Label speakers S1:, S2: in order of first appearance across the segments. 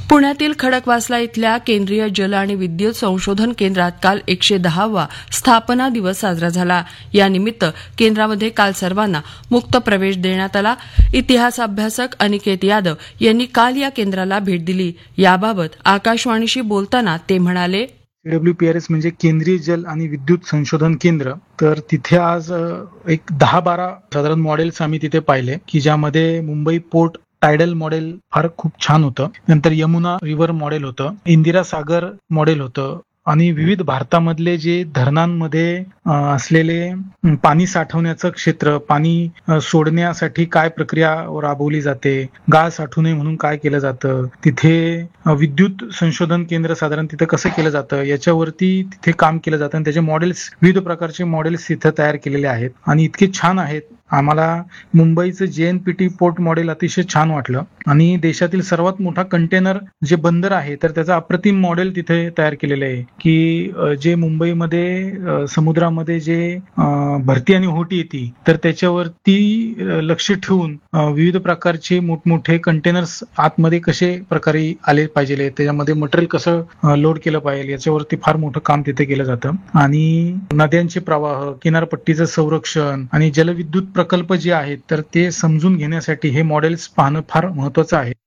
S1: पुण्यातील खडकवासला इथल्या केंद्रीय जल आणि विद्युत संशोधन केंद्रात काल 110वा स्थापना दिवस साजरा झाला. यानिमित्त केंद्रामध्ये काल सर्वांना मुक्त प्रवेश देण्यात आला. इतिहास अभ्यासक अनिकेत यादव यांनी काल या केंद्राला भेट दिली. याबाबत आकाशवाणीशी बोलताना ते म्हणाले,
S2: CWPRS म्हणजे केंद्रीय जल आणि विद्युत संशोधन केंद्र. तर तिथे आज एक 10-12 साधारण मॉडेल्स आम्ही तिथे पाहिले की ज्यामध्ये मुंबई पोर्ट टायडल मॉडेल फार खूप छान होतं. नंतर यमुना रिव्हर मॉडेल होतं, इंदिरा सागर मॉडेल होतं आणि विविध भारतामधले जे धरणांमध्ये असलेले पाणी साठवण्याचं क्षेत्र, पाणी सोडण्यासाठी काय प्रक्रिया राबवली जाते, गाळ साठवू नये म्हणून काय केलं जातं, तिथे विद्युत संशोधन केंद्र साधारण तिथे कसं केलं जातं याच्यावरती तिथे काम केलं जातं. आणि त्याचे मॉडेल्स, विविध प्रकारचे मॉडेल्स तिथे तयार केलेले आहेत आणि इतके छान आहेत. आम्हाला मुंबईचं JNPT पोर्ट मॉडेल अतिशय छान वाटलं आणि देशातील सर्वात मोठा कंटेनर जे बंदर आहे तर त्याचं अप्रतिम मॉडेल तिथे तयार केलेलं आहे की जे मुंबईमध्ये समुद्रामध्ये जे भरती आणि ओहोटी येते तर त्याच्यावरती लक्ष ठेवून विविध प्रकारचे मोठमोठे कंटेनर्स आतमध्ये कसे प्रकारे आले पाहिजे, त्याच्यामध्ये मटेरियल कसं लोड केलं पाहिजे याच्यावरती फार मोठं काम तिथे केलं जातं. आणि नद्यांचे प्रवाह, किनारपट्टीचं संरक्षण आणि जलविद्युत प्रकल्प जे आहेत तर ते समजून घेण्यासाठी हे मॉडेल्स पाहणं फार महत्वाचं आहे.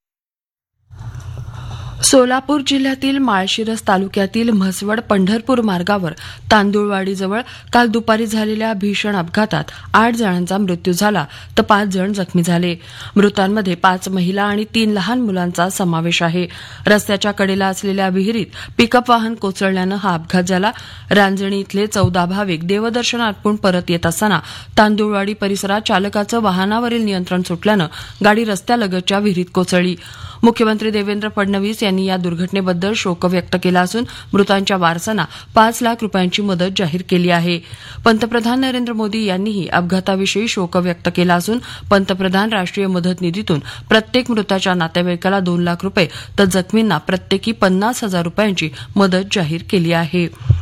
S1: सोलापूर जिल्ह्यातील माळशिरस तालुक्यातील म्हसवड पंढरपूर मार्गावर तांदुळवाडीजवळ काल दुपारी झालेल्या भीषण अपघातात 8 जणांचा मृत्यू झाला तर 5 जण जखमी झाले. मृतांमध्ये 5 महिला आणि 3 लहान मुलांचा समावेश आहे. रस्त्याच्या कडेला असलेल्या विहिरीत पिकअप वाहन कोसळल्यानं हा अपघात झाला. रांजणी इथले 14 भाविक देवदर्शन आटपून परत येत असताना तांदुळवाडी परिसरात चालकाचं वाहनावरील नियंत्रण सुटल्यानं गाडी रस्त्यालगतच्या विहिरीत कोसळली. मुख्यमंत्री देवेंद्र फडणवीस यांनी या दुर्घटनेबद्दल शोक व्यक्त केला असून मृतांच्या वारसांना 5 लाख रुपयांची मदत जाहीर केली आहे. पंतप्रधान नरेंद्र मोदी यांनीही अपघाताविषयी शोक व्यक्त केला असून पंतप्रधान राष्ट्रीय मदत निधीतून प्रत्येक मृताच्या नातेवाईकाला 2 लाख रुपये तर जखमींना प्रत्येकी 50,000 रुपयांची मदत जाहीर केली आहे.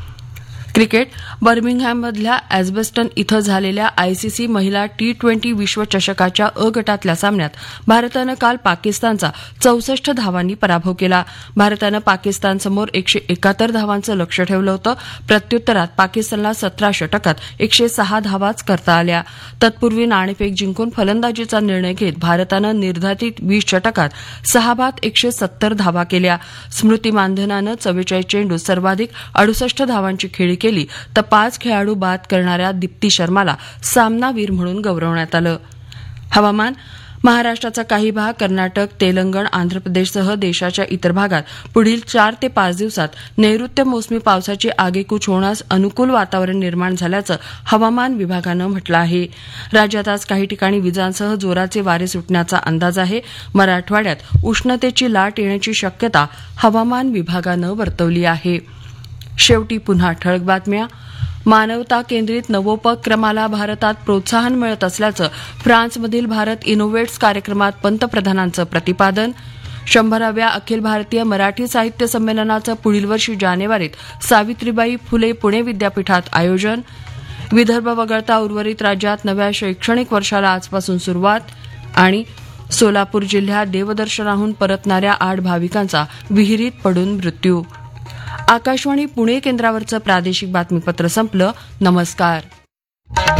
S1: क्रिकेट. बर्मिंगहॅममधल्या एजबस्टन इथं झालेल्या ICC महिला T20 विश्वचषकाच्या अ गटातल्या सामन्यात भारतानं काल पाकिस्तानचा 64 धावांनी पराभव केला. भारतानं पाकिस्तानसमोर 171 धावांचं लक्ष्य ठेवलं होतं. प्रत्युत्तरात पाकिस्तानला 17 षटकात 106 धावाच करता आल्या. तत्पूर्वी नाणेफेक जिंकून फलंदाजीचा निर्णय घेत भारतानं निर्धारित 20 षटकात 6 बाद 170 धावा केल्या. स्मृती मानधनानं 44 चेंडूत सर्वाधिक 68 धावांची खेळी केली तर 5 खेळाडू बाद करणाऱ्या दीप्ती शर्माला सामनावीर म्हणून गौरवण्यात आलं. हवामान. महाराष्ट्राचा काही भाग, कर्नाटक, तेलंगण, आंध्र प्रदेशसह देशाच्या इतर भागात पुढील 4 ते 5 दिवसात नैऋत्य मोसमी पावसाची आगेकूच होण्यास अनुकूल वातावरण निर्माण झाल्याचं हवामान विभागानं म्हटलं आहे. राज्यात आज काही ठिकाणी विजांसह जोराचे वारे सुटण्याचा अंदाज आहे. मराठवाड्यात उष्णतेची लाट येण्याची शक्यता हवामान विभागानं वर्तवली आहे. शेवटी पुन्हा ठळक बातम्या. मानवता केंद्रित नवोपक्रमाला भारतात प्रोत्साहन मिळत असल्याचं फ्रान्समधील भारत इनोव्हेट्स कार्यक्रमात पंतप्रधानांचं प्रतिपादन. 100व्या अखिल भारतीय मराठी साहित्य संमेलनाचं पुढील वर्षी जानेवारीत सावित्रीबाई फुले पुणे विद्यापीठात आयोजन. विदर्भ वगळता उर्वरित राज्यात नव्या शैक्षणिक वर्षाला आजपासून सुरुवात. आणि सोलापूर जिल्ह्यात देवदर्शनाहून परतणाऱ्या 8 भाविकांचा विहिरीत पडून मृत्यू. आकाशवाणी पुणे केंद्रावरचं प्रादेशिक बातमीपत्र संपलं. नमस्कार.